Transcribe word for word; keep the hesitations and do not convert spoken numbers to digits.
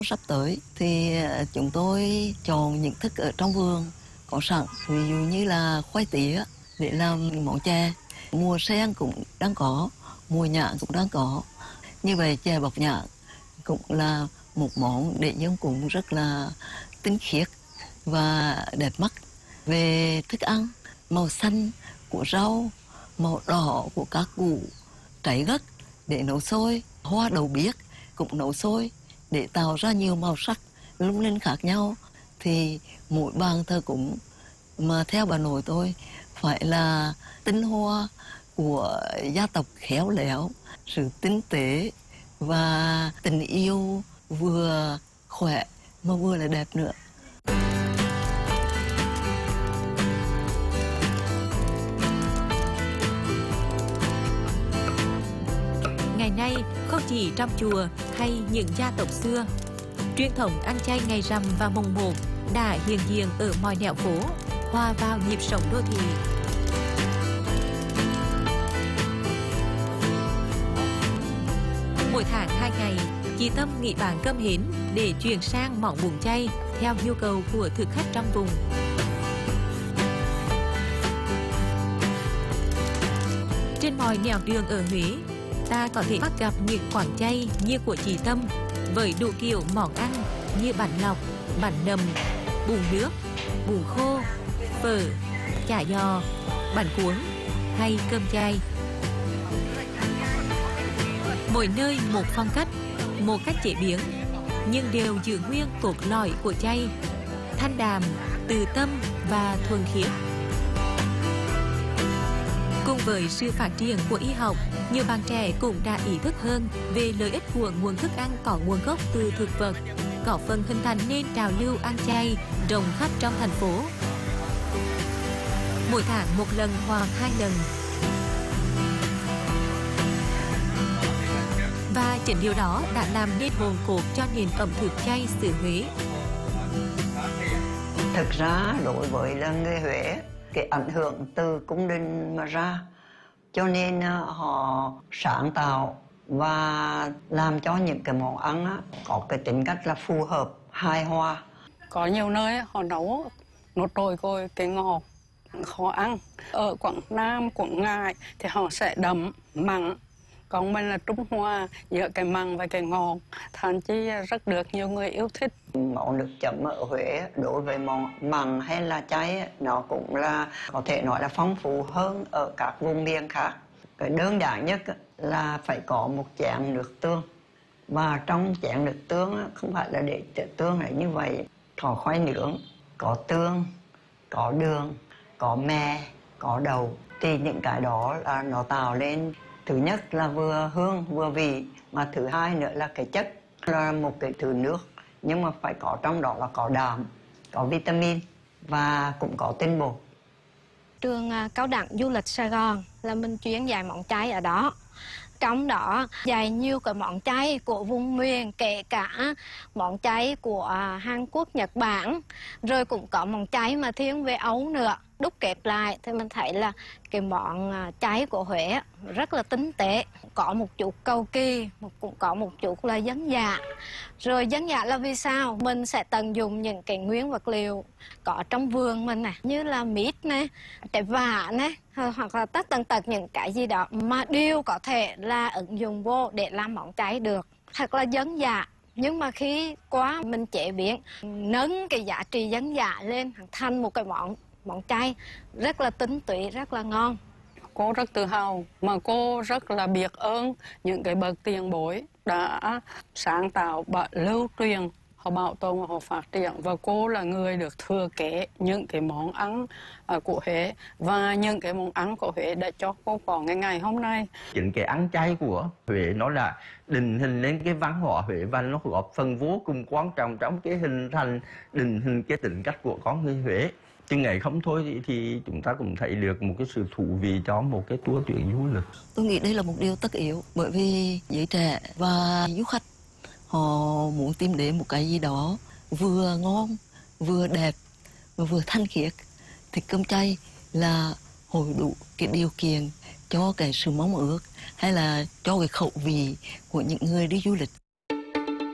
Sắp tới thì chúng tôi chọn những thức ở trong vườn có sẵn, ví dụ như là khoai tía để làm món chè. Mùa sen cũng đang có, mùa nhãn cũng đang có. Như vậy chè bọc nhãn cũng là một món để dân cũng rất là tinh khiết và đẹp mắt. Về thức ăn, màu xanh của rau, màu đỏ của các củ, trái gấc để nấu xôi, hoa đậu biếc cũng nấu xôi để tạo ra nhiều màu sắc lung linh khác nhau. Thì mỗi bàn thờ cúng mà theo bà nội tôi phải là tinh hoa của gia tộc khéo léo, sự tinh tế và tình yêu vừa khỏe mà vừa là đẹp nữa. Ngày nay, không chỉ trong chùa hay những gia tộc xưa, truyền thống ăn chay ngày rằm và mùng một đã hiện diện ở mọi nẻo phố, hòa vào nhịp sống đô thị. Mỗi tháng hai ngày, chị Tâm nghỉ bán cơm hến để chuyển sang món bún chay theo nhu cầu của thực khách trong vùng. Trên mọi nẻo đường ở Huế, ta có thể bắt gặp những quán chay như của chị Tâm với đủ kiểu món ăn như bánh lọc, bánh nầm, bún nước, bún khô, phở, chả giò, bánh cuốn hay cơm chay. Mỗi nơi một phong cách, một cách chế biến, nhưng đều giữ nguyên cốt lõi của chay, thanh đạm, từ tâm và thuần khiết. Cùng với sự phát triển của y học, nhiều bạn trẻ cũng đã ý thức hơn về lợi ích của nguồn thức ăn có nguồn gốc từ thực vật, có phần hình thành nên trào lưu ăn chay rộng khắp trong thành phố. Mỗi tháng một lần hoặc hai lần. Và chính điều đó đã làm nên hồn cốt cho nền ẩm thực chay xứ Huế. Thực ra đối với là người Huế, cái ảnh hưởng từ cung đình mà ra, cho nên họ sáng tạo và làm cho những cái món ăn có cái tính cách là phù hợp, hài hòa. Có nhiều nơi họ nấu nốt trội côi cái ngọt khó ăn. Ở Quảng Nam, Quảng Ngãi thì họ sẽ đậm mặn. Còn mình là Trung Hoa, giữa cái mặn và cái ngọt, thành chi rất được nhiều người yêu thích. Món nước chấm ở Huế đối với món mặn hay là chay nó cũng là có thể nói là phong phú hơn ở các vùng miền khác. Cái đơn giản nhất là phải có một chén nước tương, và trong chén nước tương không phải là để tương là như vậy, có khoai nướng, có tương, có đường, có me, có đậu. Thì những cái đó là nó tạo lên, thứ nhất là vừa hương vừa vị, mà thứ hai nữa là cái chất, là một cái thứ nước nhưng mà phải có trong đó là có đạm, có vitamin và cũng có tinh bột. Trường Cao đẳng Du lịch Sài Gòn là mình chuyên dạy món chay ở đó. Trong đó dạy nhiều cái món chay của vùng miền, kể cả món chay của Hàn Quốc, Nhật Bản, rồi cũng có món chay mà thiên về Âu nữa. Đúc kết lại thì mình thấy là cái món chay của Huế rất là tinh tế, có một chút cầu kỳ, cũng có một chút là dân dã. Rồi dân dã là vì sao? Mình sẽ tận dụng những cái nguyên vật liệu có trong vườn mình này, như là mít này, trái vả này, hoặc là tất tần tật những cái gì đó mà đều có thể là ứng dụng vô để làm món chay được. Thật là dân dã. Nhưng mà khi quá mình chế biến, nâng cái giá trị dân dã lên thành một cái món món chay rất là tinh túy, rất là ngon. Cô rất tự hào, mà cô rất là biết ơn những cái bậc tiền bối đã sáng tạo và lưu truyền, họ bảo tồn và họ phát triển. Và cô là người được thừa kế những cái món ăn của Huế, và những cái món ăn của Huế đã cho cô có ngày ngày hôm nay. Chính cái ăn chay của Huế nó là định hình lên cái văn hóa Huế, và nó góp phần vô cùng quan trọng trong cái hình thành, định hình cái tính cách của con người Huế. Chừng ngày không thôi thì, thì chúng ta cũng thấy được một cái sự thú vị cho một cái tour tuyến du lịch. Tôi nghĩ đây là một điều tất yếu, bởi vì giới trẻ và du khách họ muốn tìm đến một cái gì đó vừa ngon, vừa đẹp và vừa thanh khiết. Thì cơm chay là hội đủ cái điều kiện cho cái sự mong ước hay là cho cái khẩu vị của những người đi du lịch.